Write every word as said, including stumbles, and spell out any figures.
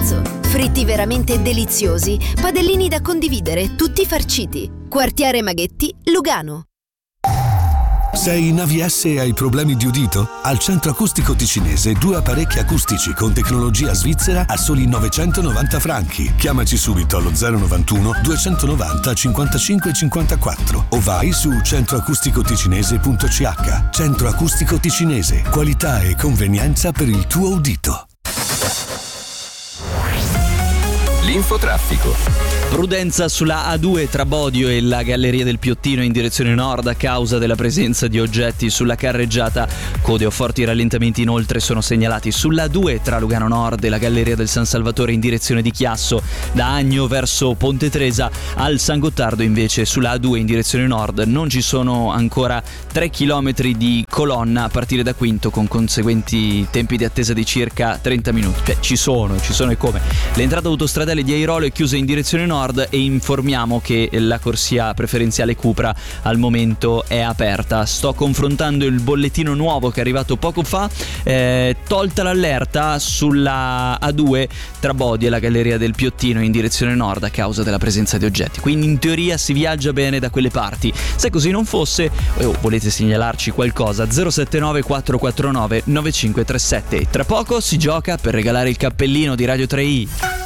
Chiasso. Fritti veramente deliziosi, padellini da condividere, tutti farciti. Quartiere Maghetti, Lugano. Sei in A V S e hai problemi di udito? Al Centro Acustico Ticinese due apparecchi acustici con tecnologia svizzera a soli novecentonovanta franchi. Chiamaci subito allo zero novantuno duecentonovanta cinquantacinque cinquantaquattro o vai su centroacusticoticinese punto c h. Centro Acustico Ticinese, qualità e convenienza per il tuo udito. L'infotraffico. Prudenza sulla A due tra Bodio e la Galleria del Piottino in direzione nord a causa della presenza di oggetti sulla carreggiata. Code o forti rallentamenti inoltre sono segnalati sulla A due tra Lugano Nord e la Galleria del San Salvatore in direzione di Chiasso. Da Agno verso Ponte Tresa al San Gottardo invece sulla A due in direzione nord non ci sono ancora tre chilometri di colonna a partire da Quinto, con conseguenti tempi di attesa di circa trenta minuti. Beh, ci sono, ci sono e come. L'entrata autostradale di Airolo è chiusa in direzione nord e informiamo che la corsia preferenziale Cupra al momento è aperta. Sto confrontando il bollettino nuovo che è arrivato poco fa, eh, tolta l'allerta sulla A due tra Bodio e la Galleria del Piottino in direzione nord a causa della presenza di oggetti, quindi in teoria si viaggia bene da quelle parti. Se così non fosse o volete segnalarci qualcosa, zero sette nove quattro quattro nove nove cinque tre sette. Tra poco si gioca per regalare il cappellino di Radio tre i.